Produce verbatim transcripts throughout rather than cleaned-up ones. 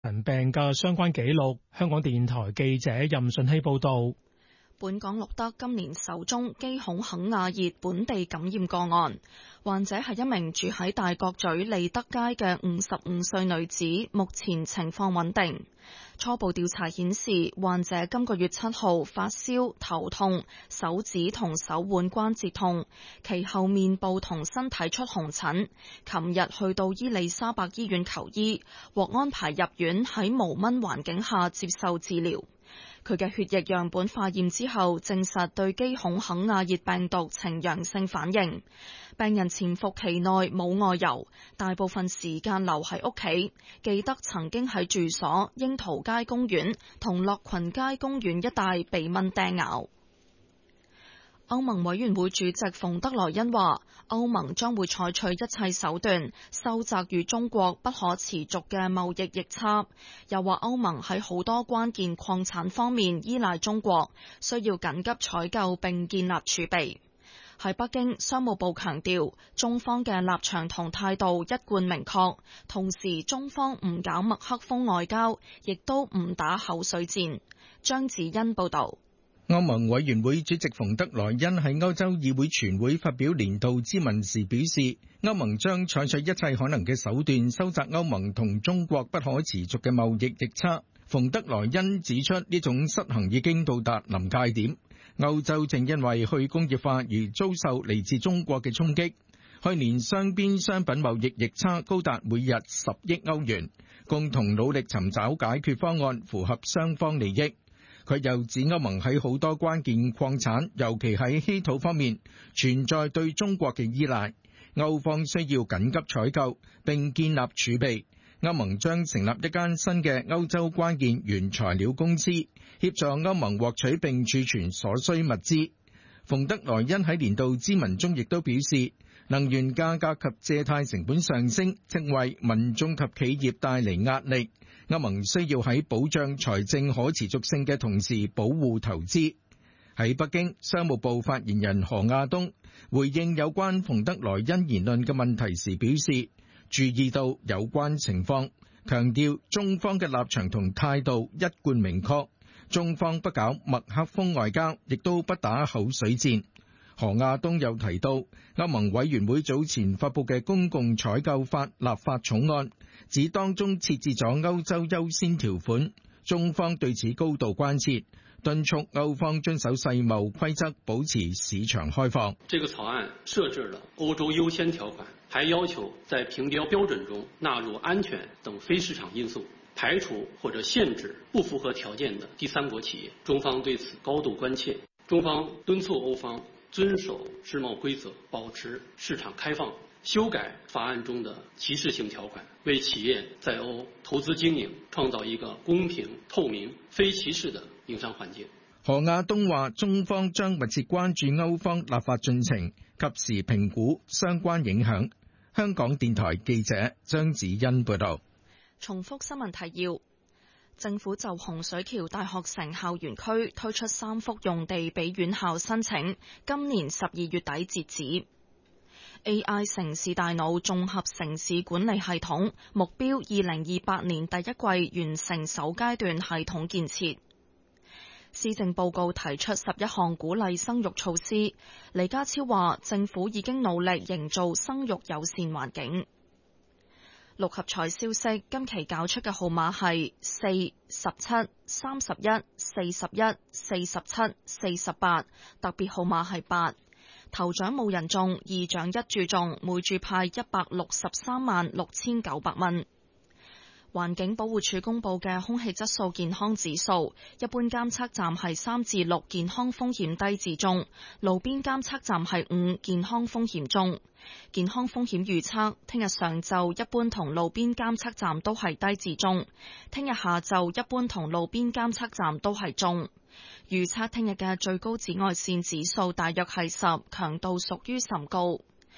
人病嘅相關記錄。香港電台記者任順希報道。 本港錄得今年首宗基孔肯亞熱本地感染個案，患者係一名住喺大角咀利德街嘅五十五歲女子，目前情況穩定。初步調查顯示，患者今個月七號發燒、頭痛、手指同手腕關節痛，其後面部同身體出紅疹。琴日去到伊利沙伯醫院求醫，獲安排入院喺無蚊環境下接受治療。佢嘅血液樣本化驗之後，證實對基孔肯亞熱病毒呈陽性反應。病人潛伏期內冇外遊，大部分時間留喺屋企。記得曾經喺住所、櫻桃街公園同樂群街公園一帶被蚊叮咬。歐盟委員會主席馮德萊恩話，歐盟將會採取一切手段收窄與中國不可持續嘅貿易逆差，又話歐盟喺好多關鍵礦產方面依賴中國，需要緊急採購並建立儲備。喺北京，商務部強調，中方嘅立場同態度一貫明確，同時中方唔搞麥克風外交，亦都唔打口水戰。張子欣報導。 歐盟委員會主席馮德萊恩喺歐洲議會全會發表年度咨文時表示，歐盟將採取一切可能嘅手段收窄歐盟同中國不可持續嘅貿易逆差。馮德萊恩指出，呢種失衡已經到達臨界點，歐洲正因為去工業化而遭受嚟自中國嘅衝擊。去年雙邊商品貿易逆差高達每日十億歐元，共同努力尋找解決方案，符合雙方利益。佢又指歐盟喺好多關鍵礦產，尤其喺稀土方面，存在對中國嘅依賴，歐方需要緊急採購並建立儲備。歐盟將成立一間新嘅歐洲關鍵原材料公司，協助歐盟獲取並儲存所需物資。馮德萊恩喺年度咨文中亦都表示，能源價格及借貸成本上升，正為民眾及企業帶嚟壓力。歐盟需要喺保障財政可持續性嘅同時保護投資。喺北京，商務部發言人何亞東回應有關馮德萊恩言論嘅問題時表示，注意到有關情況，強調中方嘅立場同態度一貫明確，中方不搞麥克風外交，亦都不打口水戰。何亞東又提到，歐盟委員會早前發布嘅公共採購法立法草案，指當中設置咗歐洲優先條款，中方對此高度關切，敦促歐方遵守世貿規則，保持市場開放。 這個草案設置了歐洲優先條款，還要求在評標標準中納入安全等非市場因素，排除或者限制不符合條件的第三國企業。中方對此高度關切，中方敦促歐方遵守世貿規則，保持市場開放，修改法案中的歧視性條款，為企業在歐投資經營創造一個公平、透明、非歧視的營商環境。 何亞東話，中方將密切關注歐方立法進程，及時評估相關影響。香港電台記者張子欣報道。 重複新聞提要。政府就洪水橋大學城校園區推出三幅用地俾院校申請，今年十二月底截止。A I 城市大腦綜合城市管理系統目標二零二八年第一季完成首階段系統建設。施政報告提出十一項鼓勵生育措施，李家超話政府已經努力營造生育友善環境。六合彩消息，今期搞出嘅號碼係四、十七、三十一、四十一、四十七、四十八，特別號碼係八。頭獎冇人中，二獎一注中，每注派一百六十三萬六千九百蚊。環境保護署公布嘅空氣質素健康指數，一般監測站係三至六，健康風險低至中；路邊監測站係五，健康風險中。健康風險預測，聽日上晝一般同路邊監測站都係低至中，聽日下晝一般同路邊監測站都係中。預測聽日嘅最高紫外線指數大約係十，強度屬於甚高。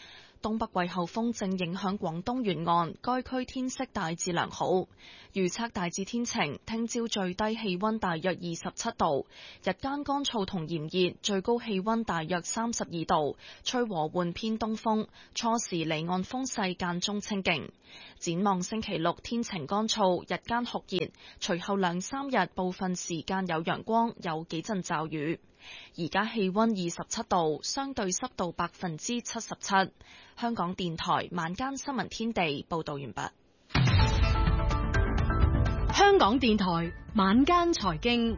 東北季候風正影響廣東沿岸，該區天色大致良好，預測大致天晴。聽朝最低氣溫大約二十七度，日間乾燥同炎熱，最高氣溫大約三十二度，吹和緩偏東風，初時離岸風勢間中清勁。展望星期六天晴乾燥，日間酷熱，隨後兩三日部分時間有陽光，有幾陣驟雨。而家氣溫二十七度，相對濕度百分之七十七。香港電台晚間新聞天地報道完畢。 香港電台晚間財經，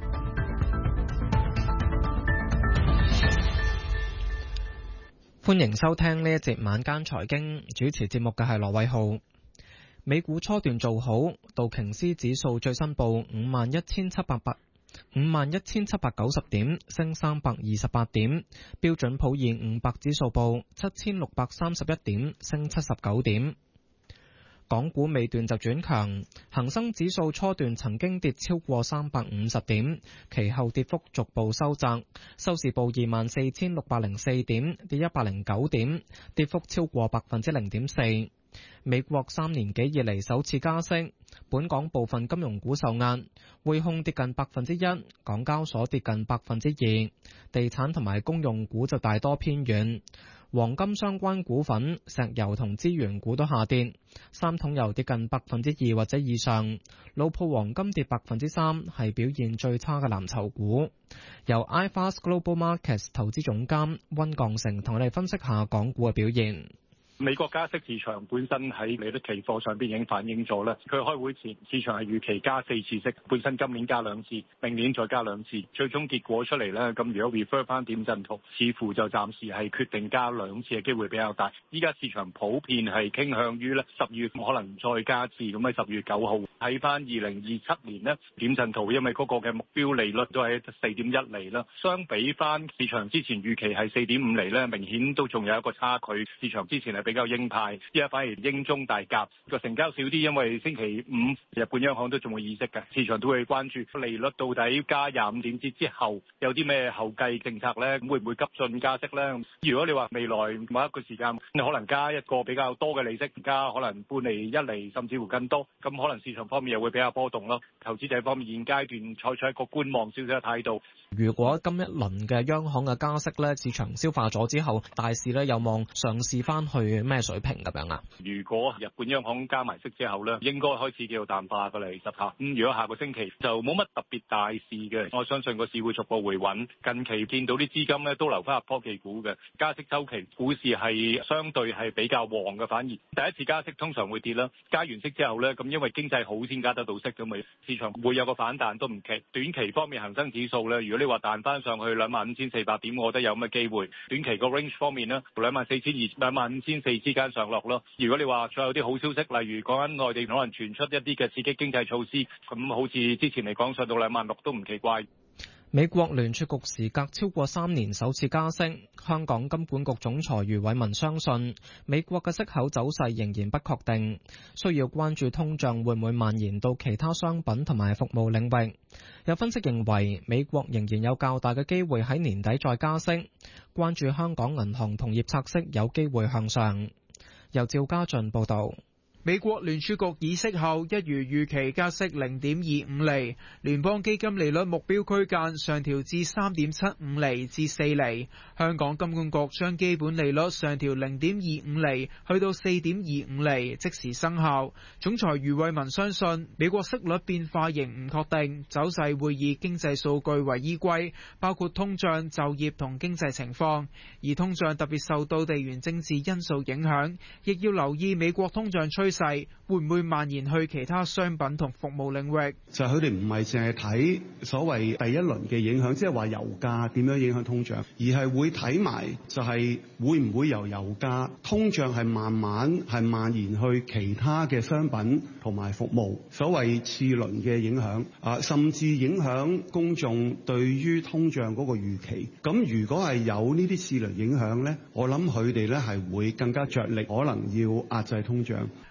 歡迎收聽呢一節晚間財經，主持節目嘅係羅偉浩。美股初段做好，道瓊斯指數最新報五萬一千七百八。五萬一千七百九十點，升三百二十八點。標準普爾五百指數報七千六百三十一點，升七十九點。港股尾段就轉強，恒生指數初段曾經跌超過三百五十點，其後跌幅逐步收窄，收市報二萬四千六百零四點，跌一百零九點，跌幅超過百分之零點四。美國三年幾以嚟首次加息，本港部分金融股受壓，匯控跌近百分之一，港交所跌近百分之二，地產同埋公用股就大多偏軟，黃金相關股份、石油同資源股都下跌，三桶油跌近百分之二或者以上，老鋪黃金跌百分之三，係表現最差嘅藍籌股。由 iFast Global Markets 投資總監溫鋼成同我哋分析下港股嘅表現。 美國加息市場本身喺利率期貨上邊已經反映咗啦。佢開會前市場係預期加四次息，本身今年加兩次，明年再加兩次，最終結果出嚟咧，咁如果 refer 翻點陣圖，似乎就暫時係決定加兩次嘅機會比較大。依家市場普遍係傾向於咧十月可能再加次，咁喺十月九號睇翻二零二七年呢點陣圖，因為嗰個嘅目標利率都係四點一厘啦，相比翻市場之前預期係四點五厘咧，明顯都仲有一個差距。市場之前係比較鷹派，依家反而鷹中大鴿，個成交少啲，因為星期五日本央行都仲會議息嘅，市場都會關注利率到底加廿五點子之後有啲咩後繼政策咧，會唔會急進加息咧？如果你話未來某一個時間可能加一個比較多嘅利息，加可能半厘、一厘，甚至乎更多，咁可能市場方面又會比較波動咯。投資者方面現階段採取一個觀望少少嘅態度。 如果今一輪嘅央行嘅加息咧，市場消化咗之後，大市咧有望上試翻去咩水平咁樣啊？ 如果日本央行加埋息之後咧，應該開始叫做淡化㗎啦，其實嚇。咁、嗯、如果下個星期就冇乜特別大事嘅，我相信個市會逐步回穩。近期見到啲資金咧都流翻入科技股嘅，加息週期股市係相對係比較旺嘅，反而第一次加息通常會跌啦。加完息之後咧，咁因為經濟好先加得到息咁咪，市場會有個反彈都唔奇。短期方面恒生指數咧，如果你話彈翻上去兩萬五千四百點，我覺得有咁嘅機會。短期個 range 方面呢，兩萬四千二、兩萬五千四之間上落咯。如果你話再有啲好消息，例如講緊內地可能傳出一啲嘅刺激經濟措施，咁好似之前嚟講上到兩萬六都唔奇怪。 美國聯儲局時隔超過三年首次加息，香港金管局總裁余偉文相信美國嘅息口走勢仍然不確定，需要關注通脹會唔會蔓延到其他商品同埋服務領域。有分析認為美國仍然有較大嘅機會喺年底再加息，關注香港銀行同業拆息有機會向上。由趙家俊報道。 美國聯儲局議息後一如預期加息零點二五厘，聯邦基金利率目標區間上調至三點七五厘至四厘。香港金管局將基本利率上調零點二五厘去到四點二五厘，即時生效。總裁余偉文相信美國息率變化仍唔確定，走勢會以經濟數據為依歸，包括通脹、就業同經濟情況。而通脹特別受到地緣政治因素影響，亦要留意美國通脹趨勢會唔會蔓延去其他商品同服務領域？ 就係佢哋唔係淨係睇所謂第一輪嘅影響，即係話油價點樣影響通脹，而係會睇埋就係會唔會由油價通脹係慢慢係蔓延去其他嘅商品同埋服務，所謂次輪嘅影響啊，甚至影響公眾對於通脹嗰個預期。咁如果係有呢啲次輪影響呢，我諗佢哋咧係會更加着力，可能要壓制通脹。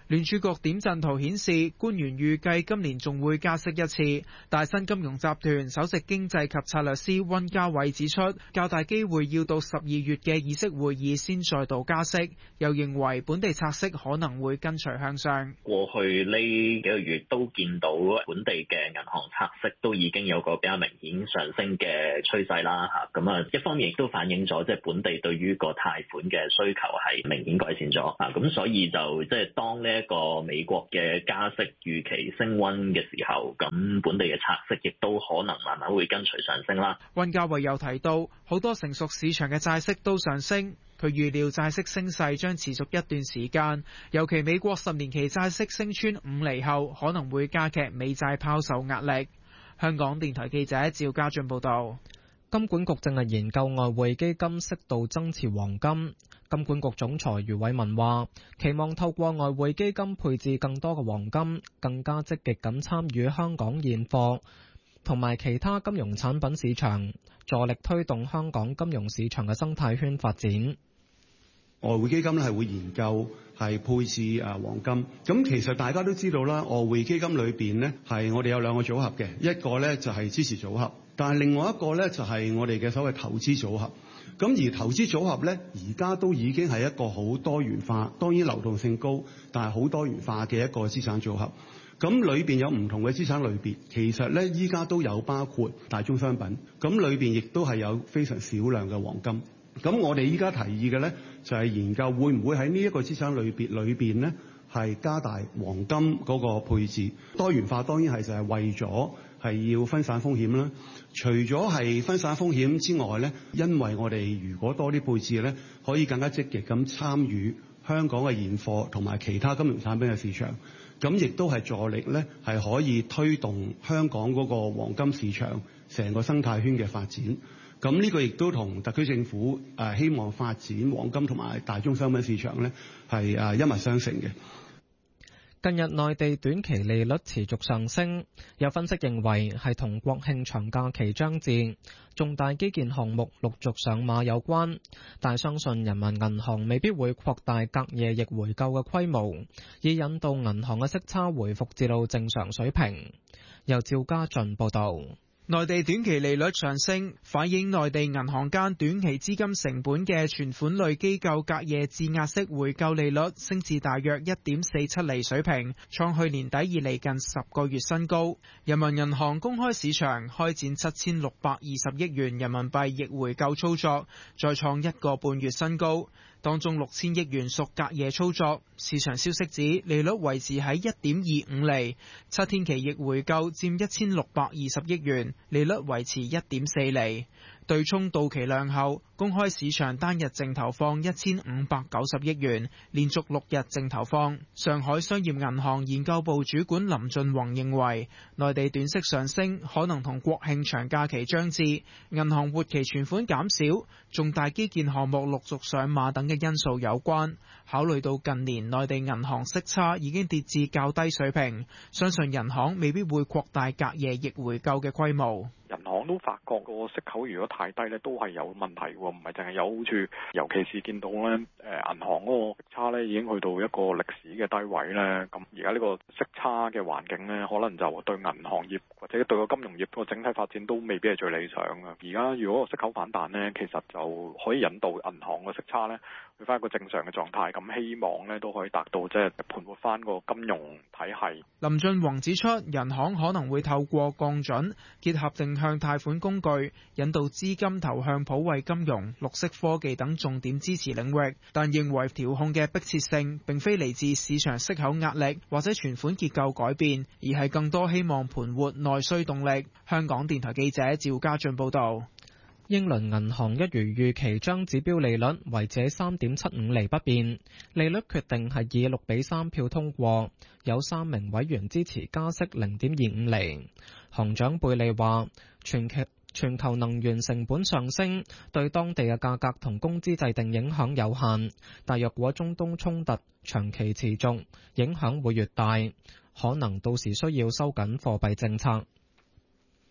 聯儲局點陣圖顯示，官員預計今年仲會加息一次。大新金融集團首席經濟及策略師溫家偉指出，較大機會要到十二月嘅議息會議先再度加息，又認為本地拆息可能會跟隨向上。 過去呢幾個月都見到本地嘅銀行拆息都已經有個比較明顯上升嘅趨勢啦嚇，咁啊一方面亦都反映咗即係本地對於個貸款嘅需求係明顯改善咗啊，咁所以就即係當呢一個美國嘅加息預期升溫嘅時候，咁本地嘅拆息亦都可能慢慢會跟隨上升啦。 溫家偉又提到，好多成熟市場嘅債息都上升，佢預料債息升勢將持續一段時間，尤其美國十年期債息升穿五厘後，可能會加劇美債拋售壓力。香港電台記者趙家俊報道。 金管局正係研究外匯基金適度增持黃金。金管局總裁余偉文話，期望透過外匯基金配置更多嘅黃金，更加積極咁參與香港現貨同埋其他金融產品市場，助力推動香港金融市場嘅生態圈發展。 外匯基金咧係會研究係配置誒黃金。咁其實大家都知道啦，外匯基金裏邊呢係我哋有兩個組合嘅，一個呢就係支持組合，但係另外一個呢就係我哋嘅所謂投資組合。咁而投資組合呢，而家都已經係一個好多元化，當然流動性高，但係好多元化嘅一個資產組合。咁裏邊有唔同嘅資產類別，其實呢依家都有包括大宗商品，咁裏邊亦都係有非常少量嘅黃金。咁我哋依家提議嘅呢，就係研究會唔會喺呢一個資產類別裏邊呢，係加大黃金嗰個配置。多元化當然係就係為咗係要分散風險啦。除咗係分散風險之外呢，因為我哋如果多啲配置呢，可以更加積極咁參與香港嘅現貨同埋其他金融產品嘅市場，咁亦都係助力呢，係可以推動香港嗰個黃金市場成個生態圈嘅發展。咁呢個亦都同特區政府誒希望發展黃金同埋大宗商品市場呢係誒一脈相承嘅。 近日內地短期利率持續上升，有分析認為係同國慶長假期將至、重大基建項目陸續上馬有關，但相信人民銀行未必會擴大隔夜逆回購嘅規模，以引導銀行嘅息差回復至到正常水平。由趙家俊報導。 內地短期利率上升，反映內地銀行間短期資金成本嘅存款類機構隔夜質押式回購利率升至大約一點四七厘水平，創去年底以嚟近十個月新高。人民銀行公開市場開展七千六百二十億元人民幣逆回購操作，再創一個半月新高。當中六千億元屬隔夜操作，市場消息指利率維持喺一點二五厘，七天期逆回購佔一千六百二十億元，利率維持一點四厘。對沖到期量後，公開市場單日淨投放一千五百九十億元，連續六日淨投放。上海商業銀行研究部主管林俊宏認為，內地短息上升可能同國慶長假期將至、銀行活期存款減少、重大基建項目陸續上馬等嘅因素有關。考慮到近年內地銀行息差已經跌至較低水平，相信銀行未必會擴大隔夜逆回購嘅規模。 銀行都發覺個息口如果太低咧，都係有問題喎，唔係淨係有好處。尤其是見到咧，誒銀行嗰個息差咧已經去到一個歷史嘅低位咧。咁而家呢個息差嘅環境咧，可能就對銀行業或者對個金融業個整體發展都未必係最理想嘅。而家如果個息口反彈咧，其實就可以引導銀行個息差咧去翻一個正常嘅狀態。咁希望咧都可以達到即係盤活翻個金融體系。 林俊宏指出，銀行可能會透過降準結合定向貸款工具，引導資金投向普惠金融、綠色科技等重點支持領域，但認為調控嘅迫切性並非嚟自市場息口壓力或者存款結構改變，而係更多希望盤活內需動力。香港電台記者趙家俊報道。 英倫銀行一如預期將指標利率維持三點七五厘不變，利率決定係以六比三票通過，有三名委員支持加息零點二五厘。行長貝利話，全球全球能源成本上升對當地嘅價格同工資制定影響有限，但若果中東衝突長期持續，影響會越大，可能到時需要收緊貨幣政策。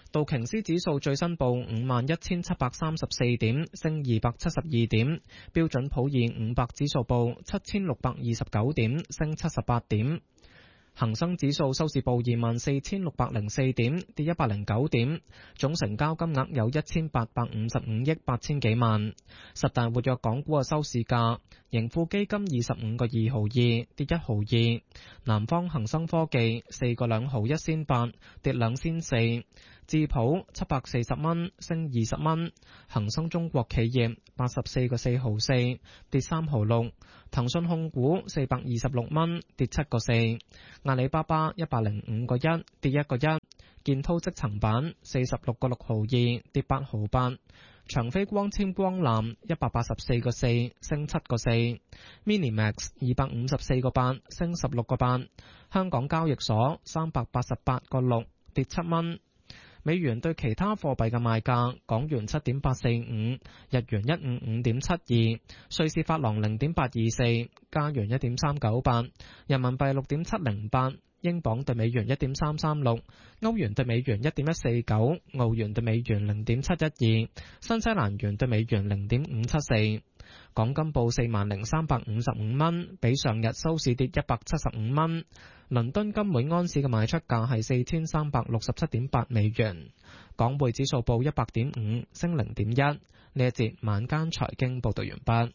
道瓊斯指數最新報五萬一千七百三十四點，升二百七十二點。標準普爾五百指數報七千六百二十九點，升七十八點。恒生指數收市報二萬四千六百零四點，跌一百零九點，總成交金額有一千八百五十五億八千幾萬。十大活躍港股嘅收市價，盈富基金二十五個二毫二，跌一毫二。南方恒生科技四個兩毫一仙八，跌兩仙四。智普七百四十蚊，升二十蚊。恒生中國企業八十四個四毫四，跌三毫六。騰訊控股四百二十六蚊，跌七個四。阿里巴巴一百零五個一，跌一個一。建滔積層板四十六個六毫二，跌八毫八。長飛光纖光纜一百八十四個四，升七個四。Minimax 二百五十四個八，升十六個八。香港交易所三百八十八個六，跌七蚊。美元對其他貨幣嘅賣價：港元七點八四五，日元一五五點七二，瑞士法郎零點八二四，加元一點三九八，人民幣六點七零八，英鎊對美元一點三三六，歐元對美元一點一四九，澳元對美元零點七一二，新西蘭元對美元零點五七四。港金報四萬零三百五十五蚊，比上日收市跌一百七十五蚊。倫敦金每安士嘅賣出價係四千三百六十七點八美元。港匯指數報一百點五，升零點一。呢一節晚間財經報道完畢。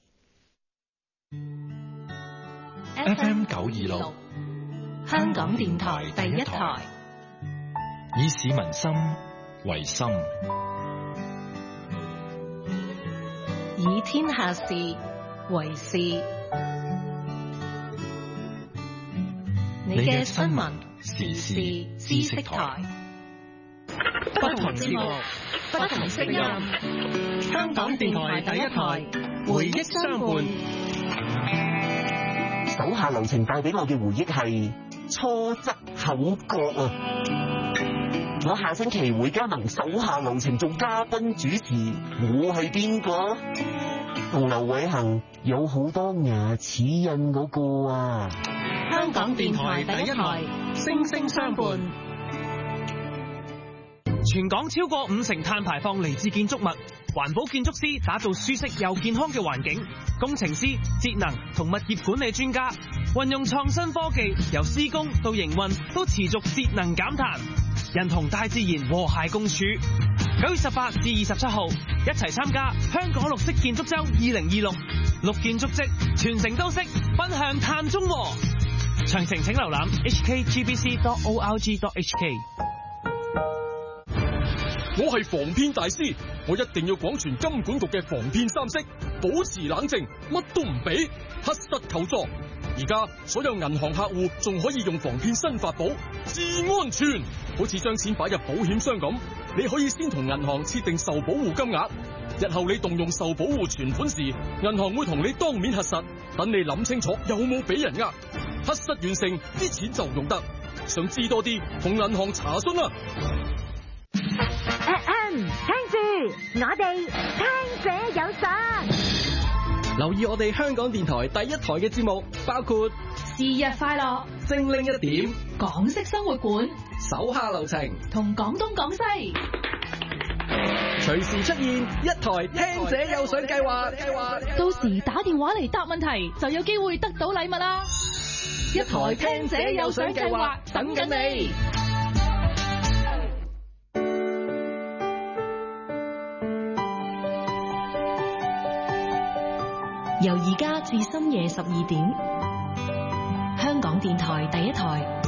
F M 九二六，香港電台第一台，以市民心為心， 以天下事為事。你嘅新聞時事知識台， 不同節目，不同聲音，香港電台第一台，回憶相伴。 手下留情帶俾我嘅回憶係初則口角啊！我下星期會加盟手下留情做嘉賓主持，我係邊個？同劉偉恒有好多牙齒印嗰個啊！ 香港電台第一台，聲聲相伴。 全港超過五成碳排放嚟自建築物，環保建築師打造舒適又健康嘅環境，工程師、節能同物業管理專家運用創新科技，由施工到營運都持續節能減碳，人同大自然和諧共處。九月十八至二十七號，一齊參加香港綠色建築周二零二六，綠建築跡，全城都識，奔向碳中和。詳情請瀏覽 h k g b c dot org dot h k。 我係防騙大師，我一定要廣傳金管局嘅防騙三式，保持冷靜，乜都唔俾，核實求助。而家所有銀行客戶仲可以用防騙新法寶至安全，好似將錢擺入保險箱咁，你可以先同銀行設定受保護金額，日後你動用受保護存款時，銀行會同你當面核實，等你諗清楚有冇俾人呃，核實完成啲錢就用得。想知多啲，同銀行查詢啊！ 聽住，我哋聽者有賞。 留意我哋香港電台第一台嘅節目，包括是日快樂、 精靈一點、 港式生活館、 手下留情同廣東廣西。 隨時出現一台聽者有賞計劃，計劃到時打電話嚟答問題，就有機會得到禮物啦！一台聽者有賞計劃等緊你。由而家至深夜十二點，香港電台第一台。